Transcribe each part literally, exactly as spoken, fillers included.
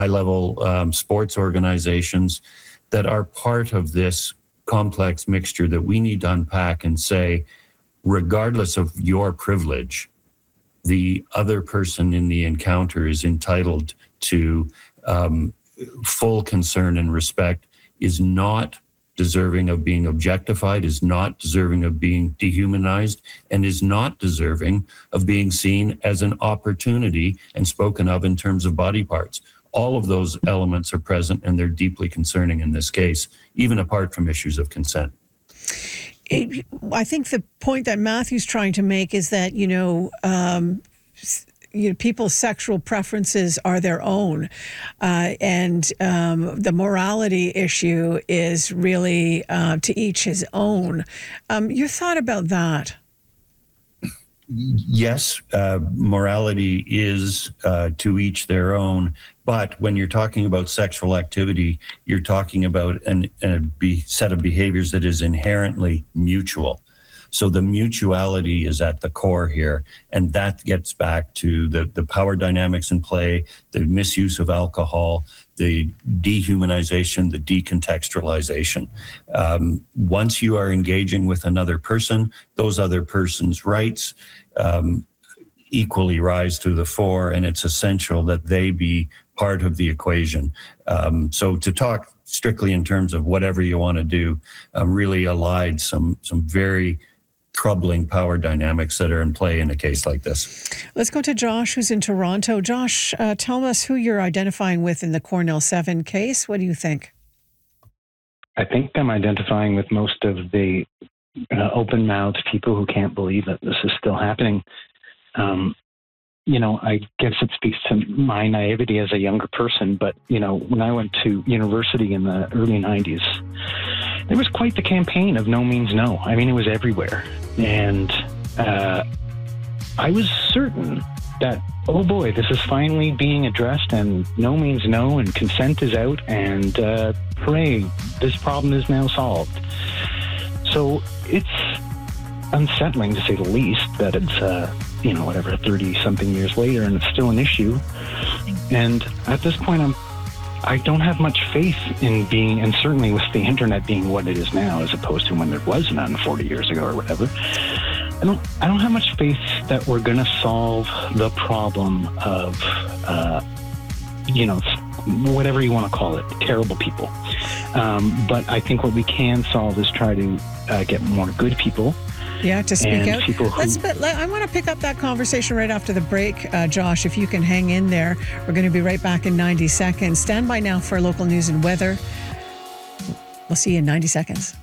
high-level um, sports organizations that are part of this complex mixture that we need to unpack and say, regardless of your privilege, the other person in the encounter is entitled to um, full concern and respect, is not deserving of being objectified, is not deserving of being dehumanized, and is not deserving of being seen as an opportunity and spoken of in terms of body parts. All of those elements are present, and they're deeply concerning in this case, even apart from issues of consent. It, I think the point that Matthew's trying to make is that, you know, um, you know, people's sexual preferences are their own. Uh, and um, the morality issue is really uh, to each his own. Um, your thought about that? Yes, uh, morality is uh, to each their own. But when you're talking about sexual activity, you're talking about an, a be, set of behaviors that is inherently mutual. So the mutuality is at the core here, and that gets back to the, the power dynamics in play, the misuse of alcohol, the dehumanization, the decontextualization. Um, once you are engaging with another person, those other person's rights um, equally rise to the fore, and it's essential that they be part of the equation. Um, so to talk strictly in terms of whatever you want to do, um, really allied some some very troubling power dynamics that are in play in a case like this. Let's go to Josh, who's in Toronto. Josh, uh, tell us who you're identifying with in the Cornell seven case. What do you think? I think I'm identifying with most of the uh, open-mouthed people who can't believe that this is still happening. Um, you know, I guess it speaks to my naivety as a younger person, but, you know, when I went to university in the early nineties, there was quite the campaign of no means no. I mean, it was everywhere. And uh, I was certain that, oh boy, this is finally being addressed and no means no and consent is out and uh, hooray, this problem is now solved. So it's unsettling, to say the least, that it's, uh, you know, whatever, thirty-something years later and it's still an issue. And at this point, I'm I don't have much faith in being, and certainly with the internet being what it is now, as opposed to when there was none forty years ago or whatever, I don't, I don't have much faith that we're going to solve the problem of, uh, you know, whatever you want to call it, terrible people. Um, but I think what we can solve is try to uh, get more good people. Yeah, to speak out. Who, Let's. But I want to pick up that conversation right after the break, uh, Josh. If you can hang in there, we're going to be right back in ninety seconds. Stand by now for local news and weather. We'll see you in ninety seconds.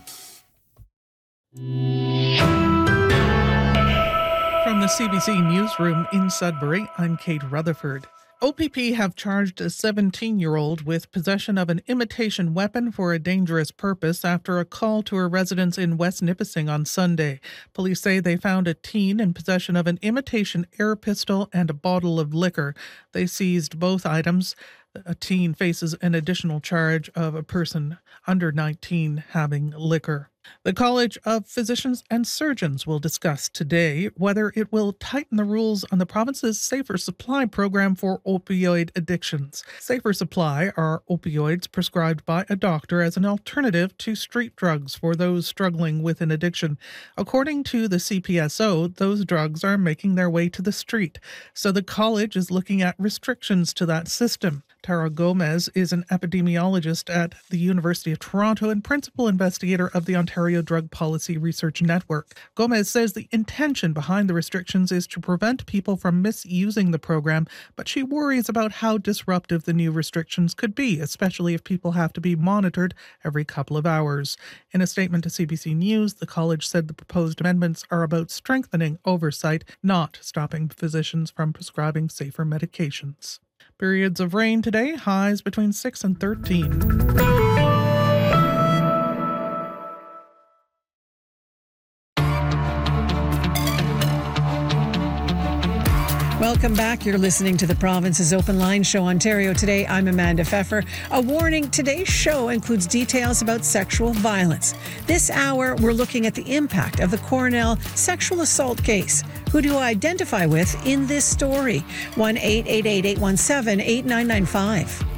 From the C B C Newsroom in Sudbury, I'm Kate Rutherford. O P P have charged a seventeen-year-old with possession of an imitation weapon for a dangerous purpose after a call to a residence in West Nipissing on Sunday. Police say they found a teen in possession of an imitation air pistol and a bottle of liquor. They seized both items. A teen faces an additional charge of a person under nineteen having liquor. The College of Physicians and Surgeons will discuss today whether it will tighten the rules on the province's Safer Supply program for opioid addictions. Safer Supply are opioids prescribed by a doctor as an alternative to street drugs for those struggling with an addiction. According to the C P S O, those drugs are making their way to the street, so the college is looking at restrictions to that system. Tara Gomez is an epidemiologist at the University of Toronto and principal investigator of the Ontario Drug Policy Research Network. Gomez says the intention behind the restrictions is to prevent people from misusing the program, but she worries about how disruptive the new restrictions could be, especially if people have to be monitored every couple of hours. In a statement to C B C News, the college said the proposed amendments are about strengthening oversight, not stopping physicians from prescribing safer medications. Periods of rain today, highs between six and thirteen. Welcome back. You're listening to the Province's Open Line Show, Ontario Today. I'm Amanda Pfeffer. A warning, today's show includes details about sexual violence. This hour, we're looking at the impact of the Cornell sexual assault case. Who do you identify with in this story? one eight eight eight, eight one seven, eight nine nine five.